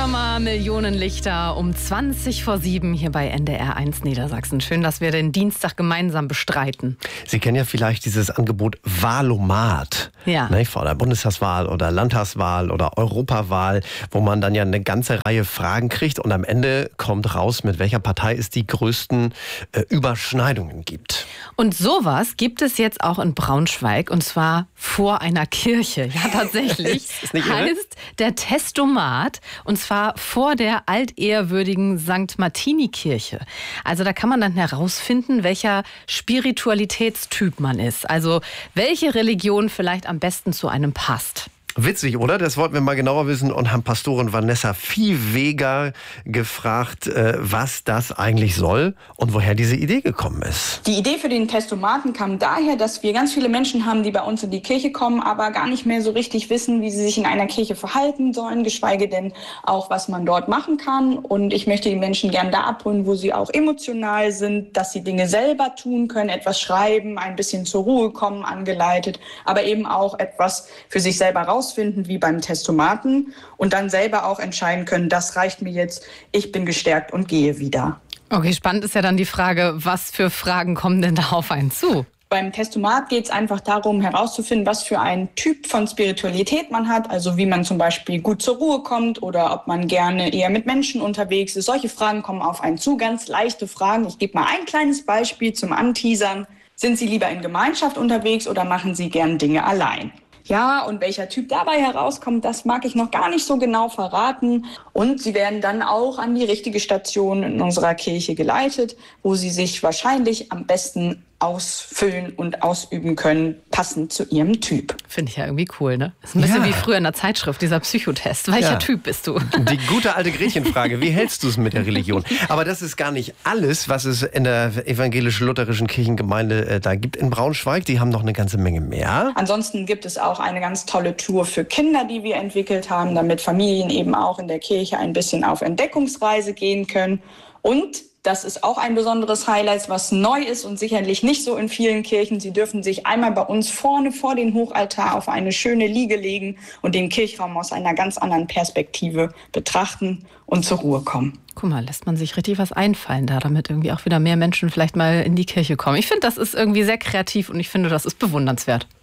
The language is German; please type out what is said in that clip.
Hör mal, Millionenlichter um 20:07 hier bei NDR1 Niedersachsen. Schön, dass wir den Dienstag gemeinsam bestreiten. Sie kennen ja vielleicht dieses Angebot Wahlomat. Ja. Ne, vor der Bundestagswahl oder Landtagswahl oder Europawahl, wo man dann ja eine ganze Reihe Fragen kriegt und am Ende kommt raus, mit welcher Partei es die größten Überschneidungen gibt. Und sowas gibt es jetzt auch in Braunschweig, und zwar vor einer Kirche. Ja, tatsächlich. Ist nicht irre? Heißt der Testomat, und zwar vor der altehrwürdigen St. Martini-Kirche. Also da kann man dann herausfinden, welcher Spiritualitätstyp man ist. Also welche Religion vielleicht am besten zu einem passt. Witzig, oder? Das wollten wir mal genauer wissen und haben Pastorin Vanessa Viehweger gefragt, was das eigentlich soll und woher diese Idee gekommen ist. Die Idee für den Testomaten kam daher, dass wir ganz viele Menschen haben, die bei uns in die Kirche kommen, aber gar nicht mehr so richtig wissen, wie sie sich in einer Kirche verhalten sollen, geschweige denn auch, was man dort machen kann. Und ich möchte die Menschen gerne da abholen, wo sie auch emotional sind, dass sie Dinge selber tun können, etwas schreiben, ein bisschen zur Ruhe kommen, angeleitet, aber eben auch etwas für sich selber rausfinden, wie beim Testomaten, und dann selber auch entscheiden können, das reicht mir jetzt, ich bin gestärkt und gehe wieder. Okay, spannend ist ja dann die Frage, was für Fragen kommen denn da auf einen zu? Beim Testomat geht es einfach darum, herauszufinden, was für ein Typ von Spiritualität man hat, also wie man zum Beispiel gut zur Ruhe kommt oder ob man gerne eher mit Menschen unterwegs ist. Solche Fragen kommen auf einen zu, ganz leichte Fragen. Ich gebe mal ein kleines Beispiel zum Anteasern. Sind Sie lieber in Gemeinschaft unterwegs oder machen Sie gern Dinge allein? Ja, und welcher Typ dabei herauskommt, das mag ich noch gar nicht so genau verraten. Und Sie werden dann auch an die richtige Station in unserer Kirche geleitet, wo Sie sich wahrscheinlich am besten ausfüllen und ausüben können, passend zu Ihrem Typ. Finde ich ja irgendwie cool, ne? Das ist ein bisschen wie früher in der Zeitschrift, dieser Psychotest. Welcher Typ bist du? Die gute alte Gretchenfrage, wie hältst du es mit der Religion? Aber das ist gar nicht alles, was es in der evangelisch-lutherischen Kirchengemeinde da gibt in Braunschweig. Die haben noch eine ganze Menge mehr. Ansonsten gibt es auch eine ganz tolle Tour für Kinder, die wir entwickelt haben, damit Familien eben auch in der Kirche ein bisschen auf Entdeckungsreise gehen können. Und das ist auch ein besonderes Highlight, was neu ist und sicherlich nicht so in vielen Kirchen. Sie dürfen sich einmal bei uns vorne vor den Hochaltar auf eine schöne Liege legen und den Kirchraum aus einer ganz anderen Perspektive betrachten und zur Ruhe kommen. Guck mal, lässt man sich richtig was einfallen da, damit irgendwie auch wieder mehr Menschen vielleicht mal in die Kirche kommen. Ich finde, das ist irgendwie sehr kreativ und ich finde, das ist bewundernswert.